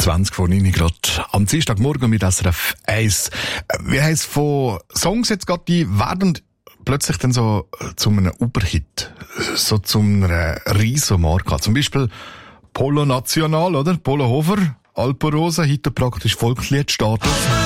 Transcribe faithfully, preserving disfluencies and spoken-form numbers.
zwanzig vor neun gerade am Dienstagmorgen mit S R F eins. Wie heisst von Songs jetzt gerade, die werden plötzlich dann so zu einem Überhit, so zu einer Riesenmarke. Zum Beispiel Polo National, oder? Polo Hofer, Alpenrose, heute praktisch Volksliedstatus.